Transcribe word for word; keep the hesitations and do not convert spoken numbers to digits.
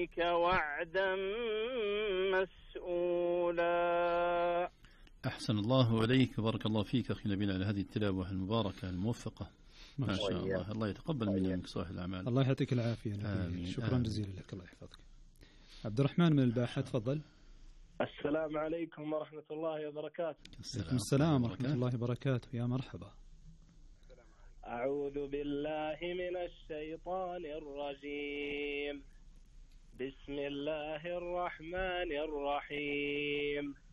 عليك وعدا مسؤولا. أحسن الله إليك، بارك الله فيك أخي نبيل على هذه التلاوة المباركة الموفقة، ما شاء الله. الله يتقبل منك صالح الأعمال. الله يعطيك العافية. آمين. شكرا آمين. جزيلا لك، الله يحفظك. عبد الرحمن من الباحة، تفضل. السلام عليكم ورحمة الله وبركاته. السلام, السلام ورحمة الله وبركاته، يا مرحبا. أعوذ بالله من الشيطان الرجيم. بسم الله الرحمن الرحيم.